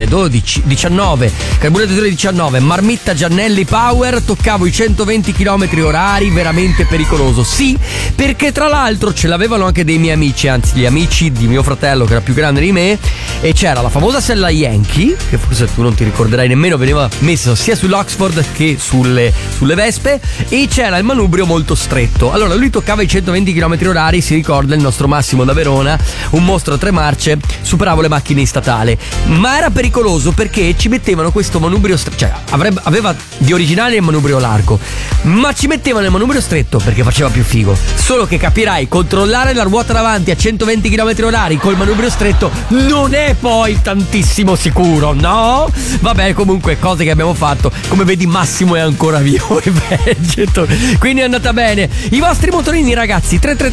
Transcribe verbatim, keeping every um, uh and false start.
dodici, diciannove, carburatore diciannove, marmitta Giannelli Power, toccavo i centoventi chilometri orari, veramente pericoloso. Sì, perché tra l'altro ce l'avevano anche dei miei amici, anzi gli amici di mio fratello che era più grande di me, e c'era la famosa sella Yankee, che forse tu non ti ricorderai nemmeno, veniva messa sia sull'Oxford che sulle, sulle Vespe, e c'era il manubrio molto stretto. Allora lui toccava i centoventi chilometri orari, si ricorda il nostro Massimo da Verona, un mostro a tre marce, superavo le macchine in statale, ma era pericoloso perché ci mettevano questo manubrio stretto, cioè avrebbe, aveva di originale il manubrio largo, ma ci mettevano il manubrio stretto perché faceva più figo. Solo che capirai, controllare la ruota davanti a centoventi chilometri orari col manubrio stretto non è poi tantissimo sicuro, no? Vabbè, comunque cose che abbiamo fatto. Come vedi Massimo è ancora vivo in Vegeto, quindi è andata bene. I vostri motorini ragazzi, tre tre